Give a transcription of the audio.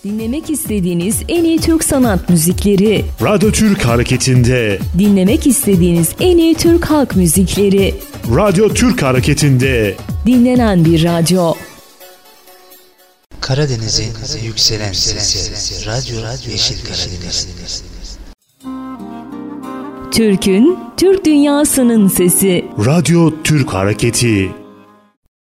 Dinlemek istediğiniz en iyi Türk sanat müzikleri. Radyo Türk Hareketi'nde. Dinlemek istediğiniz en iyi Türk halk müzikleri. Radyo Türk Hareketi'nde. Dinlenen bir radyo. Karadeniz'in yükselen sesi. Radyo Yeşil Karadeniz. Türk'ün, Türk dünyasının sesi. Radyo Türk Hareketi.